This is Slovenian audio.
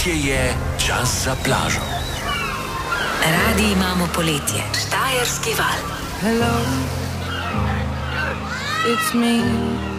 Poletje je čas za plažo. Radi imamo poletje. Štajerski val. Hello, it's me.